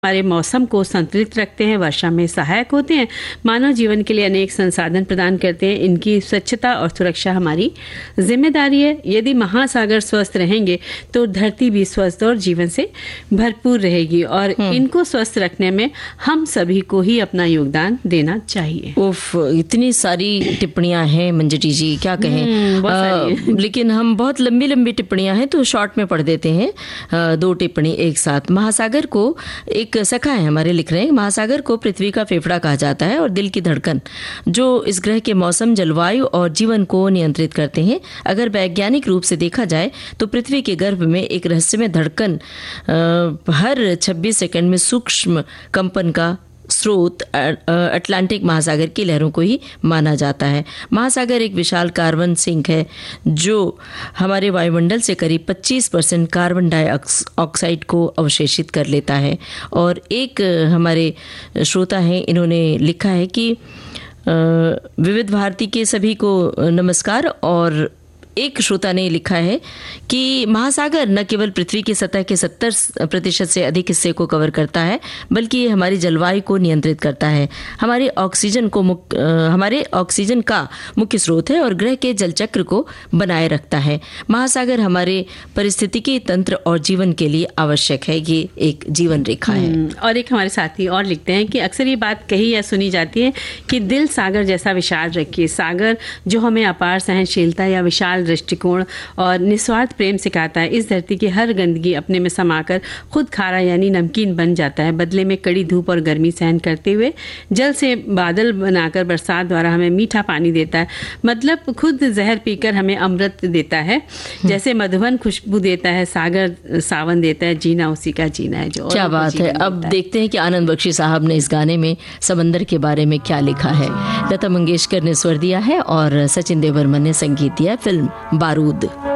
हमारे मौसम को संतुलित रखते हैं, वर्षा में सहायक होते हैं, मानव जीवन के लिए अनेक संसाधन प्रदान करते हैं। इनकी स्वच्छता और सुरक्षा हमारी जिम्मेदारी है। यदि महासागर स्वस्थ रहेंगे तो धरती भी स्वस्थ और जीवन से भरपूर रहेगी और इनको स्वस्थ रखने में हम सभी को ही अपना योगदान देना चाहिए। उफ, इतनी सारी टिप्पणियां हैं मंजरी जी, क्या कहें। लेकिन हम बहुत लंबी लंबी टिप्पणियां हैं तो शॉर्ट में पढ़ देते हैं दो टिप्पणी एक साथ। महासागर को एक सखा है हमारे लिख रहे हैं, महासागर को पृथ्वी का फेफड़ा कहा जाता है और दिल की धड़कन जो इस ग्रह के मौसम, जलवायु और जीवन को नियंत्रित करते हैं। अगर वैज्ञानिक रूप से देखा जाए तो पृथ्वी के गर्भ में एक रहस्यमय धड़कन हर 26 सेकंड में सूक्ष्म कंपन का स्रोत अटलांटिक महासागर की लहरों को ही माना जाता है। महासागर एक विशाल कार्बन सिंक है जो हमारे वायुमंडल से करीब 25% कार्बन डाइऑक्साइड को अवशेषित कर लेता है। और एक हमारे श्रोता हैं, इन्होंने लिखा है कि विविध भारती के सभी को नमस्कार। और एक श्रोता ने लिखा है कि महासागर न केवल पृथ्वी की सतह के 70% से अधिक हिस्से को कवर करता है, बल्कि ये हमारी जलवायु को नियंत्रित करता है, हमारे ऑक्सीजन का मुख्य स्रोत है और ग्रह के जलचक्र को बनाए रखता है। महासागर हमारे पारिस्थितिकी तंत्र और जीवन के लिए आवश्यक है। ये एक जीवन रेखा है। और एक हमारे साथी और लिखते हैं कि अक्सर ये बात कही या सुनी जाती है कि दिल सागर जैसा विशाल रखिए। सागर जो हमें अपार सहनशीलता या विशाल दृष्टिकोण और निस्वार्थ प्रेम सिखाता है। इस धरती की हर गंदगी अपने में समाकर खुद खारा यानी नमकीन बन जाता है। बदले में कड़ी धूप और गर्मी सहन करते हुए जल से बादल बनाकर बरसात द्वारा हमें मीठा पानी देता है। मतलब खुद जहर पीकर हमें अमृत देता है। जैसे मधुबन खुशबू देता है, सागर सावन देता है, जीना उसी का जीना है। जो क्या बात है। अब देखते हैं कि आनंद बख्शी साहब ने इस गाने में समंदर के बारे में क्या लिखा है। लता मंगेशकर ने स्वर दिया है और सचिन देव बर्मन ने संगीत दिया। फिल्म बारूद।